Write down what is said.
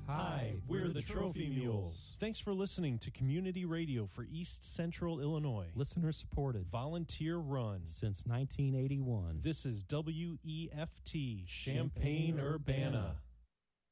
Hi, we're the Trophy Mules. Thanks for listening to Community Radio for East Central Illinois. Listener supported. Volunteer run. Since 1981. This is WEFT, Champaign-Urbana.